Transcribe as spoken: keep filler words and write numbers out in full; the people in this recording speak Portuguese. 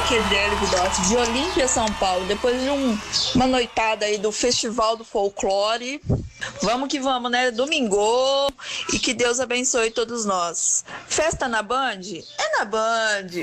Kedele Vidot, de Olímpia, São Paulo, depois de um, uma noitada aí do Festival do Folclore. Vamos que vamos, né? Domingo, e que Deus abençoe todos nós. Festa na Band? É na Band.